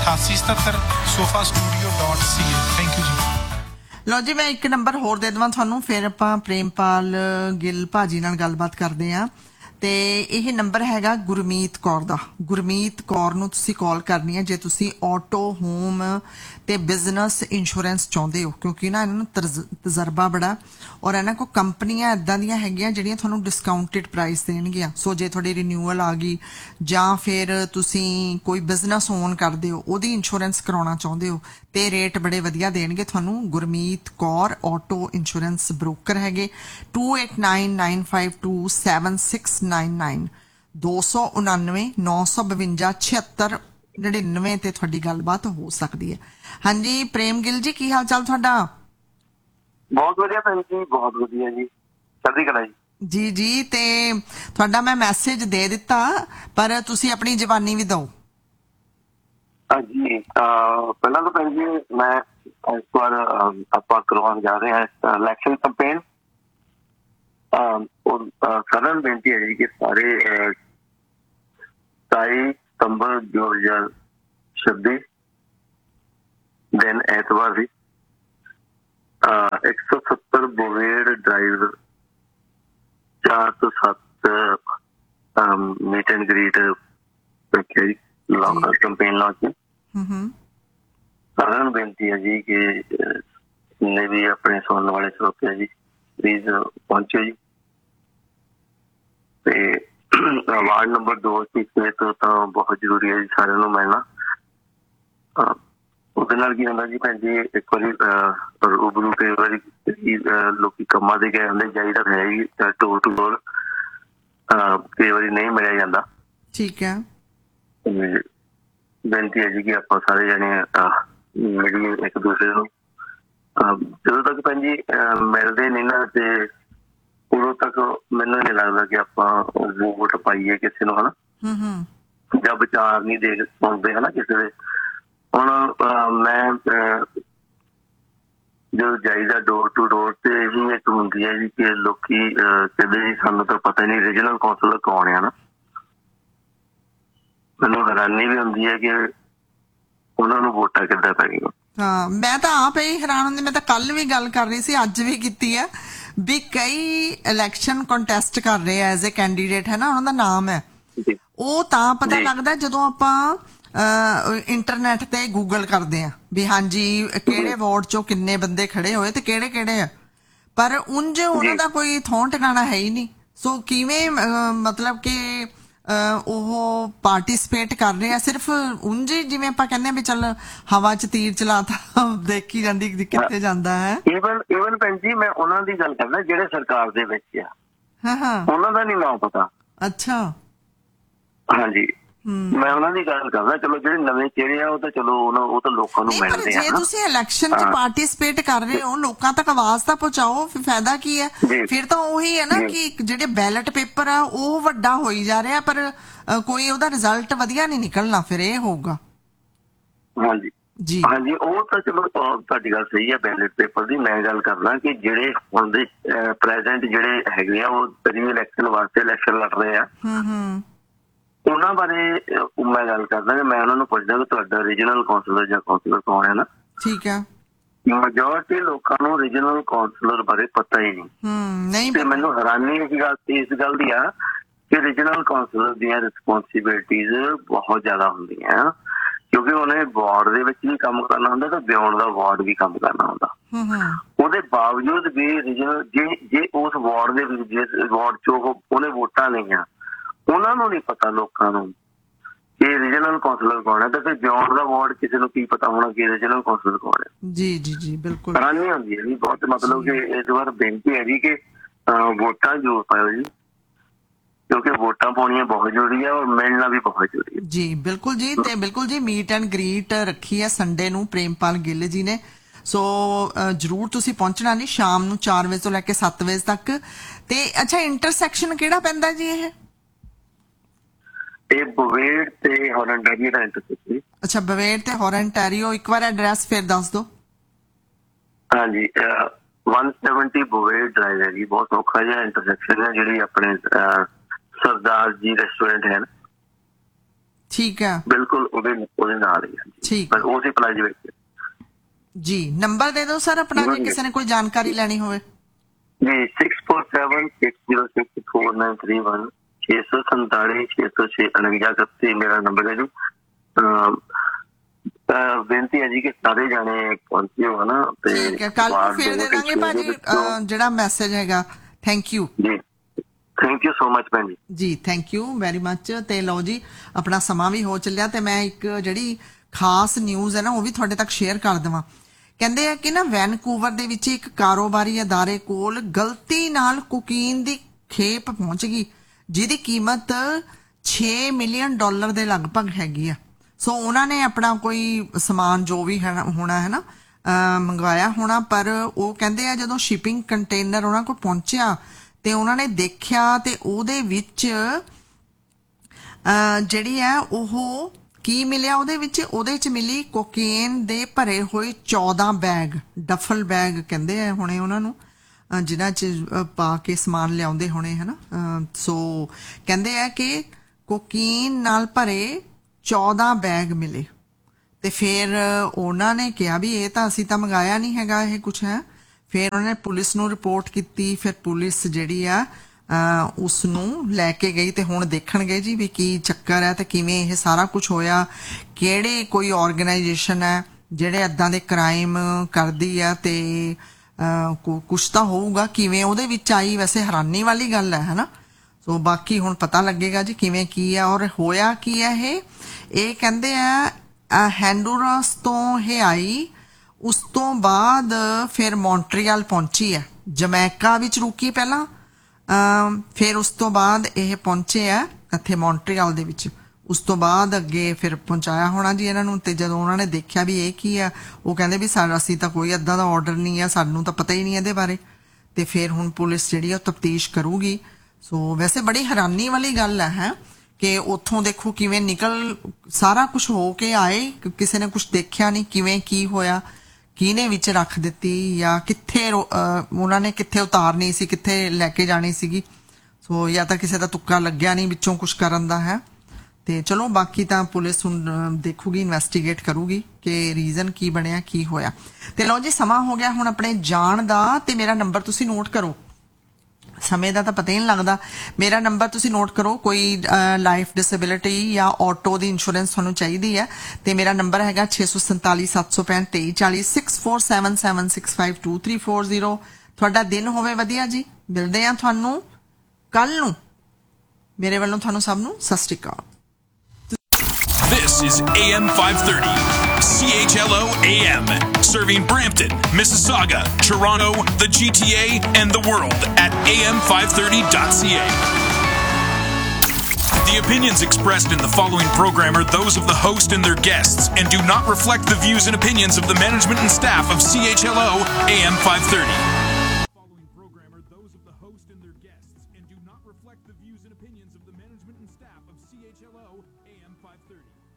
8877 sofastudio.ca। Thank you जी। ਲਓ ਜੀ, ਮੈਂ ਇੱਕ ਨੰਬਰ ਹੋਰ ਦੇ ਦੇਵਾਂ ਤੁਹਾਨੂੰ, ਫਿਰ ਆਪਾਂ ਪ੍ਰੇਮਪਾਲ ਗਿੱਲ ਭਾਜੀ ਨਾਲ ਗੱਲਬਾਤ ਕਰਦੇ ਹਾਂ। ਤੇ ਇਹ ਨੰਬਰ ਹੈਗਾ ਗੁਰਮੀਤ ਕੌਰ ਦਾ। ਗੁਰਮੀਤ ਕੌਰ ਨੂੰ ਤੁਸੀਂ ਕਾਲ ਕਰਨੀ ਹੈ ਜੇ ਤੁਸੀਂ ਆਟੋ, ਹੋਮ ਤੇ ਬਿਜ਼ਨਸ ਇੰਸ਼ੋਰੈਂਸ ਚਾਹੁੰਦੇ ਹੋ, ਕਿਉਂਕਿ ਨਾ ਇਹਨਾਂ ਨੂੰ ਤਜਰਬਾ ਬੜਾ, ਔਰ ਇਹਨਾਂ ਕੋਲ ਕੰਪਨੀਆਂ ਇੱਦਾਂ ਦੀਆਂ ਹੈਗੀਆਂ ਜਿਹੜੀਆਂ ਤੁਹਾਨੂੰ ਡਿਸਕਾਊਂਟਡ ਪ੍ਰਾਈਸ ਦੇਣਗੀਆਂ। ਸੋ ਜੇ ਤੁਹਾਡੀ ਰਿਨਿਊਅਲ ਆ ਗਈ ਜਾਂ ਫਿਰ ਤੁਸੀਂ ਕੋਈ ਬਿਜ਼ਨਸ ਓਨ ਕਰਦੇ ਹੋ, ਉਹਦੀ ਇੰਸ਼ੋਰੈਂਸ ਕਰਾਉਣਾ ਚਾਹੁੰਦੇ ਹੋ, ਤੇ ਰੇਟ ਬੜੇ ਵਧੀਆ ਦੇਣਗੇ ਤੁਹਾਨੂੰ। Gurmeet Kaur auto insurance broker ਹੈਗੇ। 2899527699 299 952 7699 ਤੇ ਤੁਹਾਡੀ ਗੱਲਬਾਤ ਹੋ ਸਕਦੀ ਹੈ। ਹਾਂਜੀ ਪ੍ਰੇਮ ਗਿੱਲ ਜੀ, ਕੀ ਹਾਲ ਚਾਲ ਤੁਹਾਡਾ? ਬਹੁਤ ਵਧੀਆ ਭੈਣ ਜੀ, ਬਹੁਤ ਵਧੀਆ ਜੀ, ਚੜ੍ਹਦੀ ਕਲਾ ਜੀ। ਜੀ ਜੀ, ਤੇ ਤੁਹਾਡਾ ਮੈਂ ਮੈਸੇਜ ਦੇ ਦਿੱਤਾ, ਪਰ ਤੁਸੀਂ ਆਪਣੀ ਜ਼ਬਾਨੀ ਵੀ ਦਿਓ। ਹਾਂਜੀ, ਪਹਿਲਾਂ ਤਾਂ ਭੈਣ ਜੀ ਮੈਂ ਇਸ ਵਾਰ ਆਪਾਂ ਕਰਵਾਉਣ ਜਾ ਰਹੇ ਹਾਂ ਇਲੈਕਸ਼ਨ ਕੰਪੇਨ। ਸਾਰਿਆਂ ਨੂੰ ਬੇਨਤੀ ਹੈ ਜੀ ਕਿ ਸਾਰੇ 27 ਸਤੰਬਰ 2026 ਦਿਨ ਐਤਵਾਰ ਦੀ 170 ਬੋਵੇੜ ਡਰਾਈਵ 4 ਤੋਂ 7 ਮੀਟ ਐਂਡ ਗ੍ਰੀਟ ਰੱਖਿਆ ਜੀ ਕੰਪੇਨ ਲਾਂਚ। ਸਾਰਿਆਂ ਨੂੰ ਬੇਨਤੀ ਹੈ ਜੀ ਕਿ ਜਿੰਨੇ ਵੀ ਆਪਣੇ ਸੁਣਨ ਵਾਲੇ ਸਰੋਤੇ ਜੀ ਪਲੀਜ਼ ਪਹੁੰਚੋ ਜੀ। ਤੇ ਵਾਰਡ ਨੰਬਰ 2 ਸੀਸੇ ਤੋਂ ਤਾਂ ਬਹੁਤ ਜ਼ਰੂਰੀ ਹੈ ਜੀ ਸਾਰਿਆਂ ਨੂੰ ਮਿਲਣਾ। ਉਹਦੇ ਨਾਲ ਕੀ ਹੁੰਦਾ ਜੀ ਭੈਣ ਜੀ, ਇੱਕ ਵਾਰੀ ਰੂਬਰੂ ਕਈ ਵਾਰੀ ਲੋਕੀ ਕੰਮਾਂ ਦੇ ਗਏ ਹੁੰਦੇ, ਜਾਈਦਾ ਹੈ ਜੀ ਡੋਰ ਟੂ ਡੋਰ, ਕਈ ਵਾਰੀ ਨਹੀਂ ਮਿਲਿਆ ਜਾਂਦਾ। ਠੀਕ ਹੈ, ਬੇਨਤੀ ਹੈ ਜੀ ਕਿ ਆਪਾਂ ਸਾਰੇ ਜਣੇ ਮਿਲੀਏ ਇੱਕ ਦੂਸਰੇ ਨੂੰ। ਜਦੋਂ ਤੱਕ ਭੈਣ ਜੀ ਮਿਲਦੇ ਨਹੀਂ ਨਾ, ਤੇ ਉਦੋਂ ਤੱਕ ਮੈਨੂੰ ਨਹੀਂ ਲੱਗਦਾ ਕਿ ਆਪਾਂ ਵੋਟ ਪਾਈਏ ਕਿਸੇ ਨੂੰ, ਹਨਾ, ਜਾਂ ਵਿਚਾਰ ਨਹੀਂ ਦੇ ਸੁਣਦੇ ਹਨਾ ਕਿਸੇ ਦੇ। ਹੁਣ ਮੈਂ ਜਦੋਂ ਜਾਈਦਾ ਡੋਰ ਟੂ ਡੋਰ, ਤੇ ਇਹੀ ਇੱਕ ਹੁੰਦੀ ਹੈ ਜੀ ਕਿ ਲੋਕੀ ਕਹਿੰਦੇ ਜੀ ਸਾਨੂੰ ਤਾਂ ਪਤਾ ਨਹੀਂ ਰੀਜਨਲ ਕੌਂਸਲਰ ਕੌਣ ਆ ਨਾ। ਮੈਨੂੰ ਹੈਰਾਨੀ ਵੀ ਹੁੰਦੀ ਹੈ ਕਿ ਉਹਨਾਂ ਨੂੰ ਵੋਟਾਂ ਕਿੱਦਾਂ ਪੈ ਗਈਆਂ। ਹਾਂ, ਮੈਂ ਤਾਂ ਆਪ ਹੀ ਹੈਰਾਨ ਹੁੰਦੀ। ਮੈਂ ਤਾਂ ਕੱਲ ਵੀ ਗੱਲ ਕਰ ਰਹੀ ਸੀ, ਅੱਜ ਵੀ ਕੀਤੀ ਹੈ, ਵੀ ਕਈ ਇਲੈਕਸ਼ਨ ਕੰਟੈਸਟ ਕਰ ਰਹੇ ਆ ਐਜ਼ ਏ ਕੈਂਡੀਡੇਟ, ਹੈ ਨਾ, ਉਹਨਾਂ ਦਾ ਨਾਮ ਹੈ। ਉਹ ਤਾਂ ਪਤਾ ਲੱਗਦਾ ਜਦੋਂ ਆਪਾਂ ਇੰਟਰਨੈਟ ਤੇ ਗੂਗਲ ਕਰਦੇ ਆ ਵੀ ਹਾਂਜੀ ਕਿਹੜੇ ਵਾਰਡ ਚੋਂ ਕਿੰਨੇ ਬੰਦੇ ਖੜੇ ਹੋਏ ਤੇ ਕਿਹੜੇ ਕਿਹੜੇ ਆ, ਪਰ ਉਂਝ ਉਹਨਾਂ ਦਾ ਕੋਈ ਥੋਂ ਟਿਕਾਣਾ ਹੈ ਹੀ ਨਹੀਂ। ਸੋ ਕਿਵੇਂ ਮਤਲਬ ਕਿ ਉਹ ਪਾਰਟੀਸਪੇਟ ਕਰ ਰਹੇ ਆ ਸਿਰਫ ਉਂਝ, ਜਿਵੇਂ ਆਪਾਂ ਕਹਿੰਦੇ ਆ ਵੀ ਚੱਲ ਹਵਾ 'ਚ ਤੀਰ ਚਲਾਤਾ, ਦੇਖੀ ਜਾਂਦੀ ਕਿੱਥੇ ਜਾਂਦਾ ਹੈ। ਈਵਨ ਭੈਣ ਜੀ ਮੈਂ ਉਹਨਾਂ ਦੀ ਗੱਲ ਕਰਦਾ ਜਿਹੜੇ ਸਰਕਾਰ ਦੇ ਵਿੱਚ ਆ, ਉਹਨਾਂ ਦਾ ਨੀ ਨਾਮ ਪਤਾ। ਅੱਛਾ, ਹਾਂਜੀ, ਮੈਂ ਉਹਨਾਂ ਦੀ ਗੱਲ ਕਰਦਾ। ਚਲੋ ਜਿਹੜੇ ਨਵੇਂ ਚਿਹਰੇ ਆ ਉਹ ਤਾਂ ਚਲੋ ਉਹ ਤਾਂ ਲੋਕਾਂ ਨੂੰ ਮਿਲਦੇ ਆ। ਜੇ ਤੁਸੀਂ ਇਲੈਕਸ਼ਨ 'ਚ ਪਾਰਟੀਸਪੇਟ ਕਰ ਰਹੇ ਹੋ, ਲੋਕਾਂ ਤੱਕ ਆਵਾਜ਼ ਤਾਂ ਪਹੁੰਚਾਓ, ਫਿਰ ਫਾਇਦਾ ਕੀ ਹੈ? ਫਿਰ ਤਾਂ ਉਹੀ ਹੈ ਨਾ ਕਿ ਜਿਹੜੇ ਬੈਲਟ ਪੇਪਰ ਆ ਉਹ ਵੱਡਾ ਹੋਈ ਜਾ ਰਿਹਾ, ਪਰ ਕੋਈ ਉਹਦਾ ਰਿਜ਼ਲਟ ਵਧੀਆ ਨਹੀਂ ਨਿਕਲਣਾ, ਫਿਰ ਇਹ ਹੋਊਗਾ। ਹਾਂਜੀ ਜੀ, ਹਾਂਜੀ, ਉਹ ਤਾਂ ਚਲੋ ਤੁਹਾਡੀ ਗੱਲ ਸਹੀ ਹੈ ਬੈਲਟ ਪੇਪਰ ਦੀ। ਮੈਂ ਗੱਲ ਕਰਦਾ ਕਿ ਜਿਹੜੇ ਹੁਣ ਦੇ ਪ੍ਰੈਜ਼ੈਂਟ ਜਿਹੜੇ ਹੈਗੇ ਆ ਉਹ ਰੀ ਇਲੈਕਸ਼ਨ ਵਾਸਤੇ ਇਲੈਕਸ਼ਨ ਲੜ ਰਹੇ ਆ, ਉਹਨਾਂ ਬਾਰੇ ਮੈਂ ਗੱਲ ਕਰਦਾ ਕਿ ਮੈਂ ਉਹਨਾਂ ਨੂੰ ਪੁੱਛਦਾ ਕਿ ਤੁਹਾਡਾ ਰੀਜਨਲ ਕੌਂਸਲਰ ਜਾਂ ਕੌਂਸਲਰ ਕੌਣ ਹੈ ਨਾ। ਠੀਕ ਹੈ, ਮੈਜੋਰਟੀ ਲੋਕਾਂ ਨੂੰ ਰੀਜਨਲ ਕੌਂਸਲਰ ਬਾਰੇ ਪਤਾ ਹੀ ਨਹੀਂ। ਤੇ ਮੈਨੂੰ ਹੈਰਾਨੀ ਇਸ ਗੱਲ ਦੀ ਆ ਕਿ ਰੀਜਨਲ ਕੌਂਸਲਰ ਦੀਆਂ ਰਿਸਪੋਂਸੀਬਿਲਿਟੀਜ਼ ਬਹੁਤ ਜ਼ਿਆਦਾ ਹੁੰਦੀਆਂ, ਕਿਉਂਕਿ ਉਹਨੇ ਵਾਰਡ ਦੇ ਵਿੱਚ ਵੀ ਕੰਮ ਕਰਨਾ ਹੁੰਦਾ ਤੇ ਬਿਯੋਂਡ ਦਾ ਵਾਰਡ ਵੀ ਕੰਮ ਕਰਨਾ ਹੁੰਦਾ। ਉਹਦੇ ਬਾਵਜੂਦ ਵੀ ਰੀਜਨਲ ਜੇ ਉਸ ਵਾਰਡ ਦੇ ਵਿੱਚ ਜਿਸ ਵਾਰਡ ਚੋਂ ਉਹਨੇ ਵੋਟਾਂ ਲਈਆਂ, ਉਹਨਾਂ ਨੂੰ ਨਹੀਂ ਪਤਾ ਲੋਕਾਂ ਨੂੰ ਕਿ ਰੀਜਨਲ ਕੌਂਸਲਰ ਕੌਣ ਹੈ, ਤੇ ਫਿਰ ਬਿਯੋਂਡ ਦਾ ਵਾਰਡ ਕਿਸੇ ਨੂੰ ਕੀ ਪਤਾ ਹੋਣਾ ਕਿ ਰੀਜਨਲ ਕੌਂਸਲਰ ਕੌਣ ਹੈ। ਜੀ ਜੀ ਜੀ, ਬਿਲਕੁਲ ਹੈਰਾਨੀ ਹੁੰਦੀ ਹੈ ਜੀ ਬਹੁਤ। ਮਤਲਬ ਕਿ ਇਸ ਵਾਰ ਬੇਨਤੀ ਹੈ ਜੀ ਕਿ ਵੋਟਾਂ ਜ਼ਰੂਰ ਪਾਇਓ ਜੀ, ਕਿਉਂਕਿ ਵੋਟਾਂ ਪਾਉਣੀਆਂ ਬਹੁਤ ਜ਼ਰੂਰੀ ਹੈ ਔਰ ਮਿਲਣਾ ਵੀ ਬਹੁਤ ਜ਼ਰੂਰੀ ਹੈ। ਜੀ ਬਿਲਕੁਲ ਜੀ, ਤੇ ਬਿਲਕੁਲ ਜੀ ਮੀਟ ਐਂਡ ਗ੍ਰੀਟ ਰੱਖੀ ਹੈ ਸੰਡੇ ਨੂੰ ਪ੍ਰੇਮਪਾਲ ਗਿੱਲ ਜੀ ਨੇ। ਸੋ ਜ਼ਰੂਰ ਤੁਸੀਂ ਪਹੁੰਚਣਾ ਨਹੀਂ, ਸ਼ਾਮ ਨੂੰ 4 ਵਜੇ ਤੋਂ ਲੈ ਕੇ 7 ਵਜੇ ਤੱਕ। ਤੇ ਅੱਛਾ, ਇੰਟਰਸੈਕਸ਼ਨ ਕਿਹੜਾ ਪੈਂਦਾ ਜੀ ਇਹ ਬਵੇੜ ਤੇ ਹੌਰਨਟੈਰੀਓ ਦਾ ਇੰਟਰਸੈਕਸ਼ਨ। ਅੱਛਾ, ਬਵੇੜ ਤੇ ਹੌਰਨਟੈਰੀਓ। ਇੱਕ ਵਾਰ ਐਡਰੈਸ ਫਿਰ ਦੱਸ ਦਿਓ। ਹਾਂਜੀ, 170 ਬਵੇੜ ਡਰਾਈਵ ਹੈ ਜੀ, ਬਹੁਤ ਸੌਖਾ ਜਿਹਾ ਇੰਟਰਸੈਕਸ਼ਨ ਹੈ, ਜਿਹੜੀ ਆਪਣੇ ਸਰਦਾਰ ਜੀ ਰੈਸਟੋਰੈਂਟ ਹੈ ਨਾ, ਠੀਕ ਹੈ, ਬਿਲਕੁਲ ਉਹਦੇ ਨਾਲ ਹੀ ਠੀਕ ਪਰ ਉਸੇ ਪਲਾਜ਼ੇ ਵਿੱਚ ਜੀ। ਨੰਬਰ ਦੇ ਦਿਓ ਸਰ ਆਪਣਾ, ਜੇ ਕਿਸੇ ਨੇ ਕੋਈ ਜਾਣਕਾਰੀ ਲੈਣੀ ਹੋਵੇ। ਜੀ 6476064931 647 ਮੇਰਾ ਨੰਬਰ ਹੈ ਜੀ। ਬੇਨਤੀ ਹੈ ਜੀ ਕਿ ਸਾਰੇ ਜਾਣੇ ਪਹੁੰਚੇ ਹੋ ਨਾ, ਤੇ ਠੀਕ ਹੈ, ਕੱਲ ਨੂੰ ਫੇਰ ਦੇ ਦਾਂਗੇ ਭਾਜੀ ਜਿਹੜਾ ਮੈਸੇਜ ਹੈਗਾ। ਥੈਂਕ ਯੂ ਜੀ, ਥੈਂਕ ਯੂ ਸੋ ਮਚ ਭੈਣ ਜੀ, ਥੈਂਕ ਯੂ ਵੈਰੀ ਮਚ। ਤੇ ਲਓ ਜੀ, ਆਪਣਾ ਸਮਾਂ ਵੀ ਹੋ ਚੱਲਿਆ ਤੇ ਮੈਂ ਇੱਕ ਜਿਹੜੀ ਖਾਸ ਨਿਊਜ਼ ਹੈ ਨਾ ਉਹ ਵੀ ਤੁਹਾਡੇ ਤੱਕ ਸ਼ੇਅਰ ਕਰ ਦੇਵਾਂ। ਕਹਿੰਦੇ ਆ ਕਿ ਨਾ ਵੈਨਕੂਵਰ ਦੇ ਵਿੱਚ ਇੱਕ ਕਾਰੋਬਾਰੀ ਅਦਾਰੇ ਕੋਲ ਗਲਤੀ ਨਾਲ ਕੋਕੀਨ ਦੀ ਖੇਪ ਪਹੁੰਚ ਗਈ, ਜਿਹਦੀ ਕੀਮਤ $6 ਮਿਲੀਅਨ ਦੇ ਲਗਭਗ ਹੈਗੀ ਆ। ਸੋ ਉਹਨਾਂ ਨੇ ਆਪਣਾ ਕੋਈ ਸਮਾਨ ਜੋ ਵੀ ਹੈ ਹੋਣਾ ਹੈ ਨਾ ਮੰਗਵਾਇਆ ਹੋਣਾ, ਪਰ ਉਹ ਕਹਿੰਦੇ ਆ ਜਦੋਂ ਸ਼ਿਪਿੰਗ ਕੰਟੇਨਰ ਉਹਨਾਂ ਕੋਲ ਪਹੁੰਚਿਆ ਤੇ ਉਹਨਾਂ ਨੇ ਦੇਖਿਆ ਤੇ ਉਹਦੇ ਵਿੱਚ ਜਿਹੜੀ ਹੈ ਉਹ ਕੀ ਮਿਲਿਆ, ਉਹਦੇ ਵਿੱਚ ਮਿਲੀ ਕੋਕੇਨ ਦੇ ਭਰੇ ਹੋਏ 14 ਬੈਗ, ਡਫਲ ਬੈਗ ਕਹਿੰਦੇ ਆ ਹੁਣੇ ਉਹਨਾਂ ਨੂੰ, ਜਿਨ੍ਹਾਂ 'ਚ ਪਾ ਕੇ ਸਮਾਨ ਲਿਆਉਂਦੇ ਹੋਣੇ ਹੈ ਨਾ। ਸੋ ਕਹਿੰਦੇ ਆ ਕਿ ਕੋਕੀਨ ਨਾਲ ਭਰੇ 14 ਬੈਗ ਮਿਲੇ ਤੇ ਫਿਰ ਉਹਨਾਂ ਨੇ ਕਿਹਾ ਵੀ ਇਹ ਤਾਂ ਅਸੀਂ ਤਾਂ ਮੰਗਾਇਆ ਨਹੀਂ ਹੈਗਾ ਇਹ ਕੁਛ ਹੈ। ਫਿਰ ਉਹਨਾਂ ਨੇ ਪੁਲਿਸ ਨੂੰ ਰਿਪੋਰਟ ਕੀਤੀ, ਫਿਰ ਪੁਲਿਸ ਜਿਹੜੀ ਆ ਉਸ ਨੂੰ ਲੈ ਕੇ ਗਈ ਤੇ ਹੁਣ ਦੇਖਣਗੇ ਜੀ ਵੀ ਕੀ ਚੱਕਰ ਹੈ ਤੇ ਕਿਵੇਂ ਇਹ ਸਾਰਾ ਕੁਝ ਹੋਇਆ, ਕਿਹੜੇ ਕੋਈ ਆਰਗੇਨਾਈਜੇਸ਼ਨ ਹੈ ਜਿਹੜੇ ਏਦਾਂ ਦੇ ਕ੍ਰਾਈਮ ਕਰਦੀ ਆ ਤੇ ਕੁਛ ਤਾਂ ਹੋਊਗਾ, ਕਿਵੇਂ ਉਹਦੇ ਵਿੱਚ ਆਈ। ਵੈਸੇ ਹੈਰਾਨੀ ਵਾਲੀ ਗੱਲ ਹੈ ਨਾ। ਸੋ ਬਾਕੀ ਹੁਣ ਪਤਾ ਲੱਗੇਗਾ ਜੀ ਕਿਵੇਂ ਕੀ ਆ ਔਰ ਹੋਇਆ ਕੀ ਹੈ। ਇਹ ਕਹਿੰਦੇ ਆ ਹੈਂਡੂਰਾਸ ਤੋਂ ਇਹ ਆਈ, ਉਸ ਤੋਂ ਬਾਅਦ ਫਿਰ ਮੌਂਟਰੀਅਲ ਪਹੁੰਚੀ ਹੈ, ਜਮੈਕਾ ਵਿੱਚ ਰੁਕੀ ਪਹਿਲਾਂ, ਫਿਰ ਉਸ ਤੋਂ ਬਾਅਦ ਇਹ ਪਹੁੰਚੇ ਆ ਇੱਥੇ ਮੌਂਟਰੀਅਲ ਦੇ ਵਿੱਚ, ਉਸ ਤੋਂ ਬਾਅਦ ਅੱਗੇ ਫਿਰ ਪਹੁੰਚਾਇਆ ਹੋਣਾ ਜੀ ਇਹਨਾਂ ਨੂੰ। ਤੇ ਜਦੋਂ ਉਹਨਾਂ ਨੇ ਦੇਖਿਆ ਵੀ ਇਹ ਕੀ ਆ, ਉਹ ਕਹਿੰਦੇ ਵੀ ਅਸੀਂ ਤਾਂ ਕੋਈ ਏਦਾਂ ਦਾ ਆਰਡਰ ਨਹੀਂ ਆ, ਸਾਨੂੰ ਤਾਂ ਪਤਾ ਹੀ ਨਹੀਂ ਇਹਦੇ ਬਾਰੇ। ਤੇ ਫਿਰ ਹੁਣ ਪੁਲਿਸ ਜਿਹੜੀ ਆ ਤਫਤੀਸ਼ ਕਰੂਗੀ। ਸੋ ਵੈਸੇ ਬੜੀ ਹੈਰਾਨੀ ਵਾਲੀ ਗੱਲ ਹੈ ਕਿ ਉੱਥੋਂ ਦੇਖੋ ਕਿਵੇਂ ਨਿਕਲ ਸਾਰਾ ਕੁਝ ਹੋ ਕੇ ਆਏ, ਕਿਸੇ ਨੇ ਕੁਝ ਦੇਖਿਆ ਨਹੀਂ ਕਿਵੇਂ ਕੀ ਹੋਇਆ, ਕਿਹਨੇ ਵਿੱਚ ਰੱਖ ਦਿੱਤੀ ਜਾਂ ਕਿੱਥੇ ਉਹਨਾਂ ਨੇ ਕਿੱਥੇ ਉਤਾਰਨੀ ਸੀ, ਕਿੱਥੇ ਲੈ ਕੇ ਜਾਣੀ ਸੀਗੀ। ਸੋ ਜਾਂ ਤਾਂ ਕਿਸੇ ਦਾ ਤੁੱਕਾ ਲੱਗਿਆ ਨਹੀਂ ਵਿੱਚੋਂ ਕੁਝ ਕਰਨ ਦਾ ਹੈ। ਤੇ ਚਲੋ ਬਾਕੀ ਤਾਂ ਪੁਲਿਸ ਹੁਣ ਦੇਖੂਗੀ, ਇਨਵੈਸਟੀਗੇਟ ਕਰੂਗੀ ਕਿ ਰੀਜ਼ਨ ਕੀ ਬਣਿਆ, ਕੀ ਹੋਇਆ। ਤੇ ਲਓ ਜੀ, ਸਮਾਂ ਹੋ ਗਿਆ ਹੁਣ ਆਪਣੇ ਜਾਣ ਦਾ ਤੇ ਮੇਰਾ ਨੰਬਰ ਤੁਸੀਂ ਨੋਟ ਕਰੋ, ਸਮੇਂ ਦਾ ਤਾਂ ਪਤਾ ਹੀ ਨਹੀਂ ਲੱਗਦਾ। ਮੇਰਾ ਨੰਬਰ ਤੁਸੀਂ ਨੋਟ ਕਰੋ, ਕੋਈ ਲਾਈਫ ਡਿਸੇਬਿਲਿਟੀ ਜਾਂ ਆਟੋ ਦੀ ਇੰਸ਼ੋਰੈਂਸ ਤੁਹਾਨੂੰ ਚਾਹੀਦੀ ਹੈ ਤੇ ਮੇਰਾ ਨੰਬਰ ਹੈਗਾ 6477652340 6477652340। ਤੁਹਾਡਾ ਦਿਨ ਹੋਵੇ ਵਧੀਆ ਜੀ। ਮਿਲਦੇ ਆ ਤੁਹਾਨੂੰ ਕੱਲ ਨੂੰ। ਮੇਰੇ ਵੱਲੋਂ ਤੁਹਾਨੂੰ ਸਭ ਨੂੰ ਸਤਿ ਸ਼੍ਰੀ ਅਕਾਲ। This is AM 530, CHLO AM, serving Brampton, Mississauga, Toronto, the GTA, and the world at am530.ca. The opinions expressed in the following program are those of the host and their guests and do not reflect the views and opinions of the management and staff of CHLO AM 530. The following program are those of the host and their guests and do not reflect the views and opinions of the management and staff of CHLO AM 530.